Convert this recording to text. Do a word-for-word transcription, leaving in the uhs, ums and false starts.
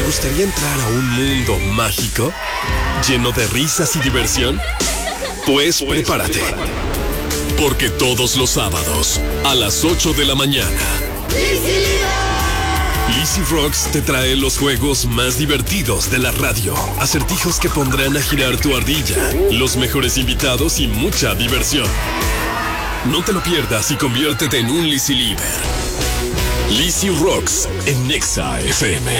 gustaría entrar a un mundo mágico? ¿Lleno de risas y diversión? Pues prepárate. Porque todos los sábados, a las ocho de la mañana, Lizzy Rocks te trae los juegos más divertidos de la radio. Acertijos que pondrán a girar tu ardilla, los mejores invitados y mucha diversión. No te lo pierdas y conviértete en un Lizzy Lieber. Lizzy Rocks en Nexa F M.